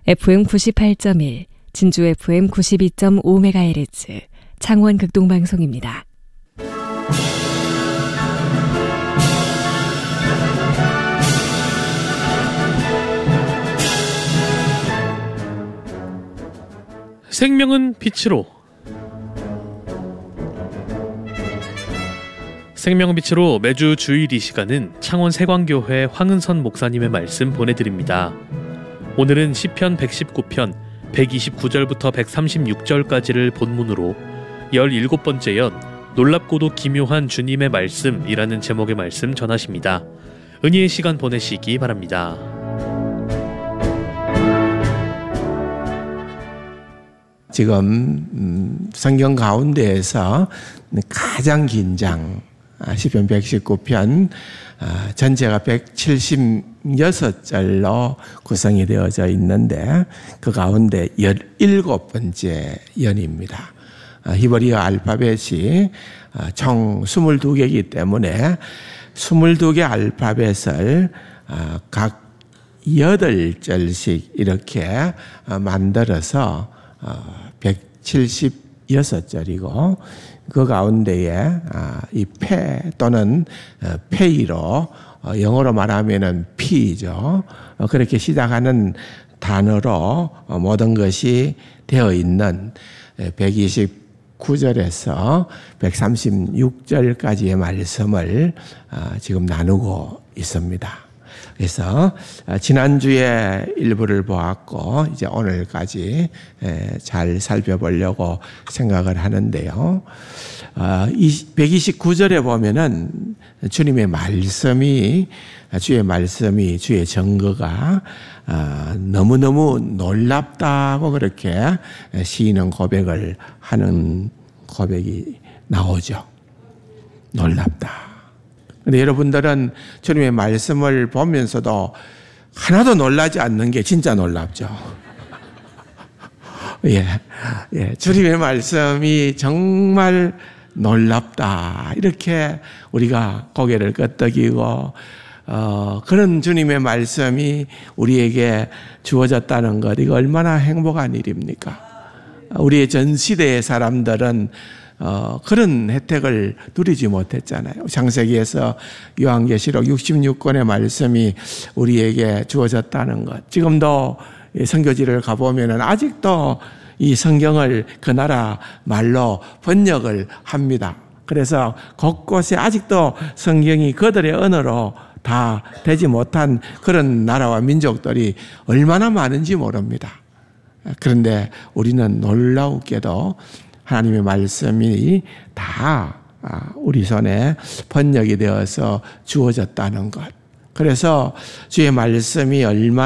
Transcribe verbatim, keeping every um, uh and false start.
에프엠 구십팔 점 일, 진주 에프엠 구십이 점 오 메가헤르츠, 창원 극동방송입니다. 생명은 빛으로. 생명은 빛으로 매주 주일 이 시간은 창원 세광교회 황은선 목사님의 말씀 보내드립니다. 오늘은 시편 백십구 편 백이십구 절부터 백삼십육 절까지를 본문으로 열일곱 번째 연 놀랍고도 기묘한 주님의 말씀이라는 제목의 말씀 전하십니다. 은혜의 시간 보내시기 바랍니다. 지금 음, 성경 가운데에서 가장 긴 장 시편 백십구 편 아, 전체가 백칠십육 절로 구성이 되어져 있는데 그 가운데 열일곱 번째 연입니다. 아, 히브리어 알파벳이 아, 총 스물두 개이기 때문에 스물두 개 알파벳을 아, 각 여덟 절씩 이렇게 아, 만들어서 아, 백칠십육 절이고 그 가운데에 이 페 또는 페이로 영어로 말하면은 P죠. 그렇게 시작하는 단어로 모든 것이 되어 있는 백이십구 절에서 백삼십육 절까지의 말씀을 지금 나누고 있습니다. 그래서 지난주에 일부를 보았고 이제 오늘까지 잘 살펴보려고 생각을 하는데요. 백이십구 절에 보면은 주님의 말씀이 주의 말씀이 주의 증거가 너무너무 놀랍다고 그렇게 시인은 고백을 하는 고백이 나오죠. 놀랍다. 근데 여러분들은 주님의 말씀을 보면서도 하나도 놀라지 않는 게 진짜 놀랍죠. 예, 예, 주님의 말씀이 정말 놀랍다. 이렇게 우리가 고개를 끄덕이고, 어, 그런 주님의 말씀이 우리에게 주어졌다는 것, 이거 얼마나 행복한 일입니까? 우리의 전 시대의 사람들은 어, 그런 혜택을 누리지 못했잖아요. 창세기에서 요한계시록 육십육 권의 말씀이 우리에게 주어졌다는 것. 지금도 선교지를 가보면 아직도 이 성경을 그 나라 말로 번역을 합니다. 그래서 곳곳에 아직도 성경이 그들의 언어로 다 되지 못한 그런 나라와 민족들이 얼마나 많은지 모릅니다. 그런데 우리는 놀라우게도 하나님의 말씀이 다 우리 손에 번역이 되어서 주어졌다는 것. 그래서 주의 말씀이 얼마나